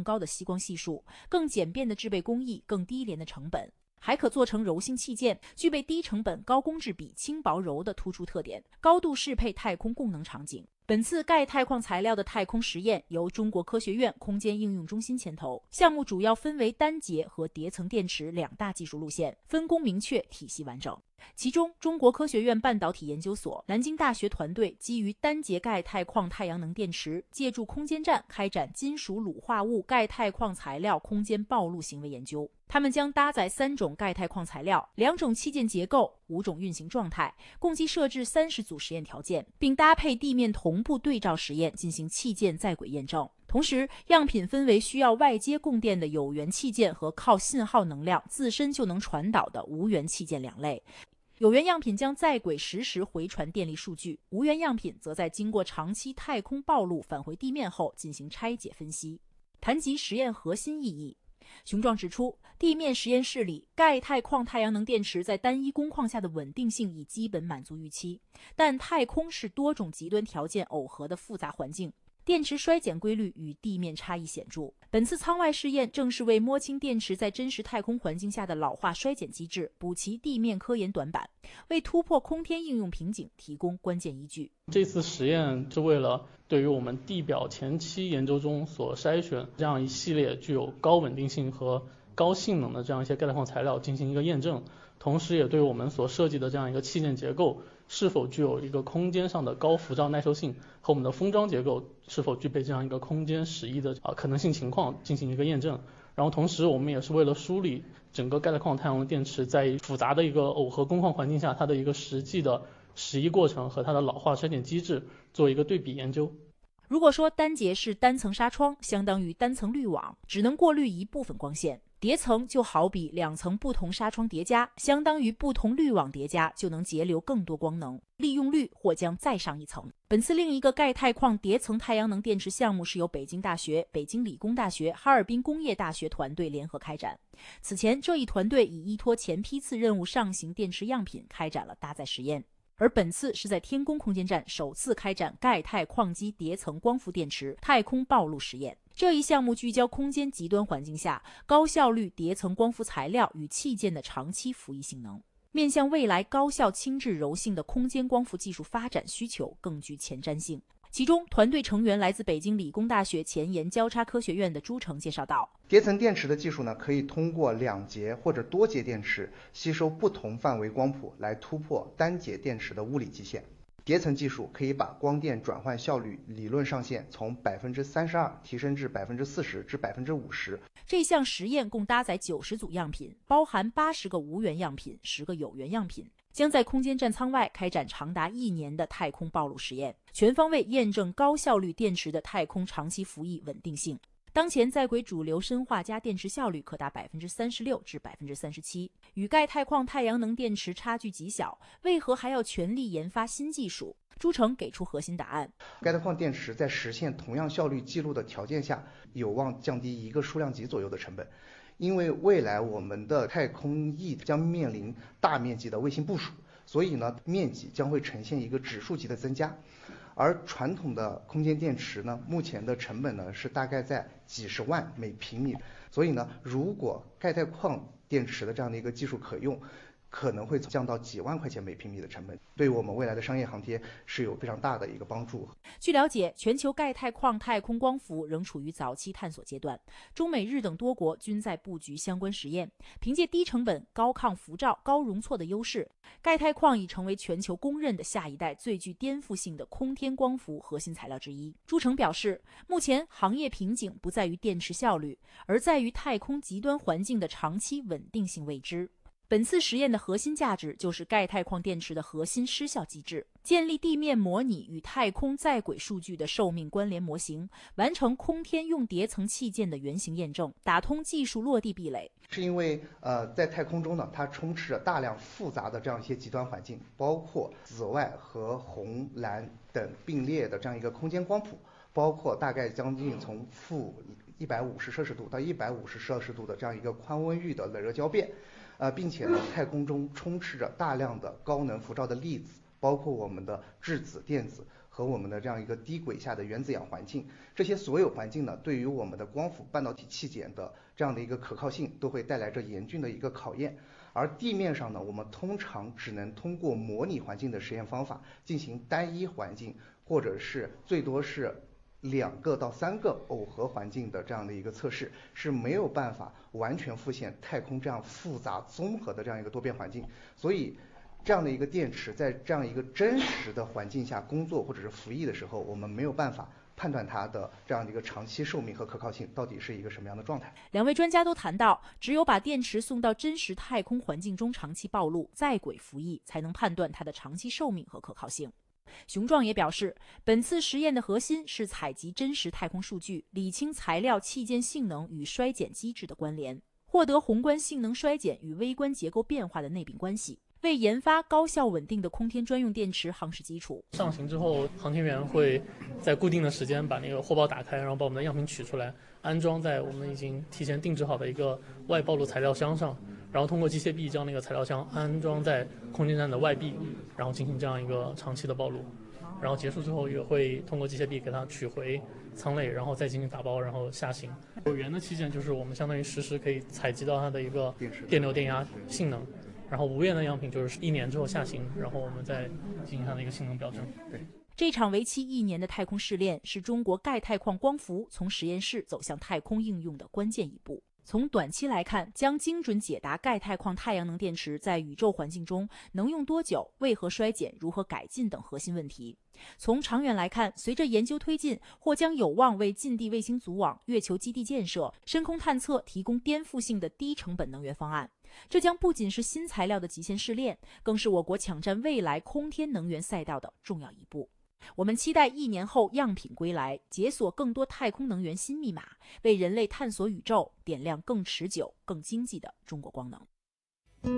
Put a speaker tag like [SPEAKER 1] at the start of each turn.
[SPEAKER 1] 高的吸光系数、更简便的制备工艺、更低廉的成本。还可做成柔性器件，具备低成本、高工质比、轻薄柔的突出特点，高度适配太空功能场景。本次钙钛矿材料的太空实验由中国科学院空间应用中心牵头，项目主要分为单节和叠层电池两大技术路线，分工明确，体系完整。其中，中国科学院半导体研究所、南京大学团队基于单节钙钛矿太阳能电池，借助空间站开展金属卤化物钙钛矿材料空间暴露行为研究。他们将搭载3种钙钛矿材料、2种器件结构、5种运行状态，共计设置30组实验条件，并搭配地面同步对照实验进行器件在轨验证。同时，样品分为需要外接供电的有源器件和靠信号能量自身就能传导的无源器件2类。有源样品将在轨实时回传电力数据，无源样品则在经过长期太空暴露返回地面后进行拆解分析。谈及实验核心意义，熊壮指出，地面实验室里钙钛矿太阳能电池在单一工况下的稳定性已基本满足预期，但太空是多种极端条件耦合的复杂环境，电池衰减规律与地面差异显著。本次舱外试验正是为摸清电池在真实太空环境下的老化衰减机制，补齐地面科研短板，为突破空天应用瓶颈提供关键依据。
[SPEAKER 2] 这次实验是为了对于我们地表前期研究中所筛选这样一系列具有高稳定性和高性能的这样一些钙钛矿材料进行一个验证，同时也对我们所设计的这样一个器件结构是否具有一个空间上的高辐照耐受性和我们的封装结构是否具备这样一个空间适宜的可能性情况进行一个验证。然后同时我们也是为了梳理整个钙钛矿太阳能电池在复杂的一个耦合工况环境下它的一个实际的适宜过程和它的老化衰减机制做一个对比研究。
[SPEAKER 1] 如果说单节是单层纱窗，相当于单层滤网，只能过滤一部分光线；叠层就好比2层不同纱窗叠加，相当于不同滤网叠加，就能节流更多光能，利用率或将再上一层。本次另一个钙钛矿叠层太阳能电池项目是由北京大学、北京理工大学、哈尔滨工业大学团队联合开展。此前，这一团队已依托前批次任务上行电池样品开展了搭载实验。而本次是在天宫空间站首次开展钙钛矿基叠层光伏电池太空暴露实验。这一项目聚焦空间极端环境下高效率叠层光伏材料与器件的长期服役性能，面向未来高效轻质柔性的空间光伏技术发展需求更具前瞻性。其中，团队成员来自北京理工大学前沿交叉科学院的朱成介绍道，
[SPEAKER 3] 叠层电池的技术呢，可以通过2节或者多节电池吸收不同范围光谱来突破单节电池的物理极限。叠层技术可以把光电转换效率理论上限从32%提升至40%至50%。
[SPEAKER 1] 这项实验共搭载90组样品，包含80个无源样品、10个有源样品，将在空间站舱外开展长达1年的太空暴露实验，全方位验证高效率电池的太空长期服役稳定性。当前在轨主流砷化镓电池效率可达36%至37%，与钙钛矿太阳能电池差距极小，为何还要全力研发新技术？朱成给出核心答案：
[SPEAKER 3] 钙钛矿电池在实现同样效率记录的条件下，有望降低1个数量级左右的成本。因为未来我们的太空翼将面临大面积的卫星部署，所以呢，面积将会呈现一个指数级的增加。而传统的空间电池呢，目前的成本呢是大概在几十万每平米，所以呢，如果钙钛矿电池的这样的一个技术可用，可能会降到几万块钱每平米的成本，对于我们未来的商业航天是有非常大的一个帮助。
[SPEAKER 1] 据了解，全球钙钛矿太空光伏仍处于早期探索阶段，中美日等多国均在布局相关实验。凭借低成本、高抗辐照、高容错的优势，钙钛矿已成为全球公认的下一代最具颠覆性的空天光伏核心材料之一。朱成表示，目前行业瓶颈不在于电池效率，而在于太空极端环境的长期稳定性未知。本次实验的核心价值就是钙钛矿电池的核心失效机制，建立地面模拟与太空在轨数据的寿命关联模型，完成空天用叠层器件的原型验证，打通技术落地壁垒。
[SPEAKER 3] 是因为在太空中呢，它充斥着大量复杂的这样一些极端环境，包括紫外和红蓝等并列的这样一个空间光谱，包括大概将近从-150摄氏度到150摄氏度的这样一个宽温域的冷热交变。并且呢，太空中充斥着大量的高能辐照的粒子，包括我们的质子、电子和我们的这样一个低轨下的原子氧环境，这些所有环境呢，对于我们的光伏半导体器件的这样的一个可靠性都会带来着严峻的一个考验。而地面上呢，我们通常只能通过模拟环境的实验方法进行单一环境，或者是最多是2个到3个耦合环境的这样的一个测试，是没有办法完全复现太空这样复杂综合的这样一个多变环境。所以这样的一个电池在这样一个真实的环境下工作或者是服役的时候，我们没有办法判断它的这样的一个长期寿命和可靠性到底是一个什么样的状态。
[SPEAKER 1] 两位专家都谈到，只有把电池送到真实太空环境中长期暴露，在轨服役，才能判断它的长期寿命和可靠性。熊壮也表示，本次实验的核心是采集真实太空数据，理清材料器件性能与衰减机制的关联，获得宏观性能衰减与微观结构变化的内禀关系，为研发高效稳定的空天专用电池夯实基础。
[SPEAKER 2] 上行之后，航天员会在固定的时间把那个货包打开，然后把我们的样品取出来，安装在我们已经提前定制好的一个外暴露材料箱上，然后通过机械臂将那个材料箱安装在空间站的外壁，然后进行这样一个长期的暴露。然后结束之后也会通过机械臂给它取回舱内，然后再进行打包，然后下行。有源的器件就是我们相当于实时可以采集到它的一个电流电压性能，然后无源的样品就是1年之后下行，然后我们再进行它的一个性能表征。
[SPEAKER 3] 对。
[SPEAKER 1] 这场为期1年的太空试炼是中国钙钛矿光伏从实验室走向太空应用的关键一步。从短期来看，将精准解答钙钛矿太阳能电池在宇宙环境中能用多久、为何衰减、如何改进等核心问题。从长远来看，随着研究推进，或将有望为近地卫星组网、月球基地建设、深空探测提供颠覆性的低成本能源方案。这将不仅是新材料的极限试炼，更是我国抢占未来空天能源赛道的重要一步。我们期待1年后样品归来，解锁更多太空能源新密码，为人类探索宇宙点亮更持久、更经济的中国光能。